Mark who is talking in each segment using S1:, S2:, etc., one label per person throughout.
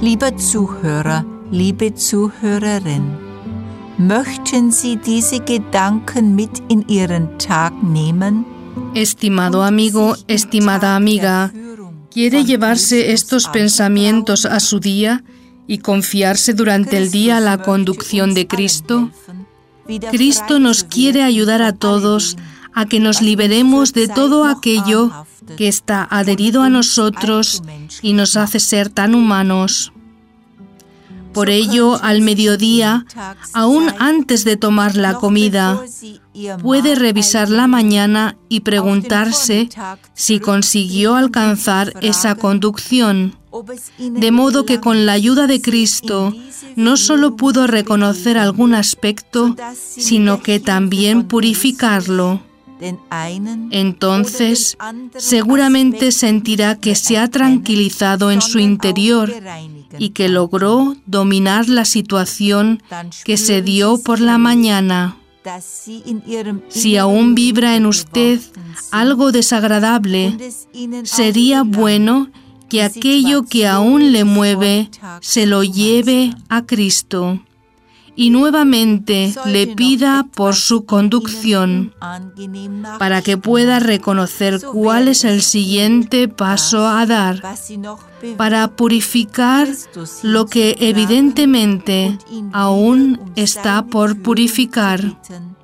S1: Lieber Zuhörer, liebe Zuhörerin, möchten Sie diese Gedanken mit in Ihren Tag nehmen?
S2: Estimado amigo, estimada amiga, ¿quiere llevarse estos pensamientos a su día y confiarse durante el día a la conducción de Cristo? Cristo nos quiere ayudar a todos a que nos liberemos de todo aquello que está adherido a nosotros y nos hace ser tan humanos. Por ello, al mediodía, aún antes de tomar la comida, puede revisar la mañana y preguntarse si consiguió alcanzar esa conducción. De modo que con la ayuda de Cristo, no solo pudo reconocer algún aspecto, sino que también purificarlo. Entonces, seguramente sentirá que se ha tranquilizado en su interior y que logró dominar la situación que se dio por la mañana. Si aún vibra en usted algo desagradable, sería bueno que aquello que aún le mueve se lo lleve a Cristo y nuevamente le pida por su conducción, para que pueda reconocer cuál es el siguiente paso a dar, para purificar lo que evidentemente aún está por purificar.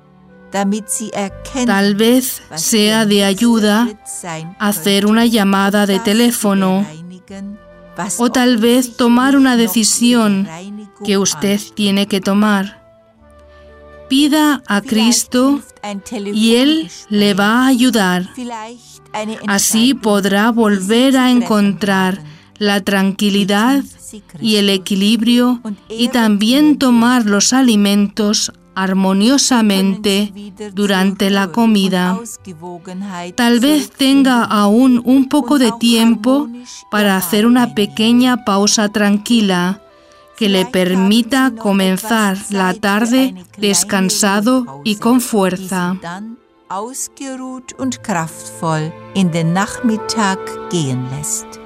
S2: Tal vez sea de ayuda hacer una llamada de teléfono, o tal vez tomar una decisión que usted tiene que tomar. Pida a Cristo y Él le va a ayudar. Así podrá volver a encontrar la tranquilidad y el equilibrio y también tomar los alimentos armoniosamente durante la comida. Tal vez tenga aún un poco de tiempo para hacer una pequeña pausa tranquila que le permita comenzar la tarde descansado y con fuerza.
S1: Ausgeruht und kraftvoll in den Nachmittag gehen lässt.